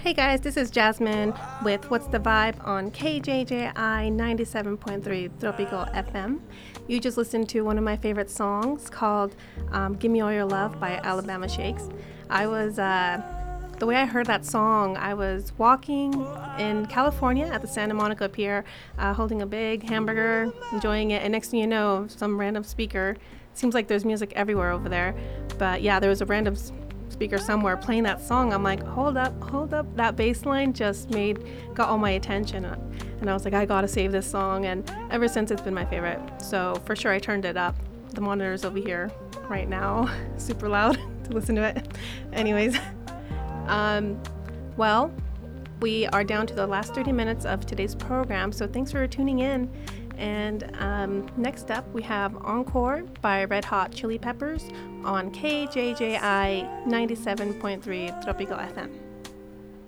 Hey guys, this is Jasmine with What's the Vibe on KJJI 97.3 Tropical FM. You just listened to one of my favorite songs called Give Me All Your Love by Alabama Shakes. The way I heard that song, I was walking in California at the Santa Monica Pier, holding a big hamburger, enjoying it, and next thing you know, some random speaker, seems like there's music everywhere over there, but yeah, there was a random speaker somewhere playing that song. I'm like, hold up, that bass line just got all my attention, and I was like, I gotta save this song, and ever since it's been my favorite. So for sure I turned it up. The monitor's over here right now, super loud to listen to it. Anyways, well, we are down to the last 30 minutes of today's program, so thanks for tuning in. And next up, we have Encore by Red Hot Chili Peppers on KJJI 97.3 Tropical FM.